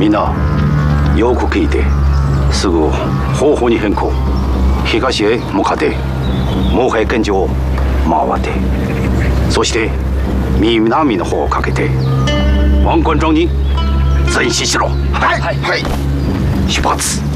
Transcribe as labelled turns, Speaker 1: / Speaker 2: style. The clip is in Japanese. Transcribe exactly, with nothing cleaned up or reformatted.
Speaker 1: みんなよく聞いてすぐ方法に変更。東へ向かって毛海県上を回って、そして南の方をかけて王冠庄に前進しろ。はいはい、出発。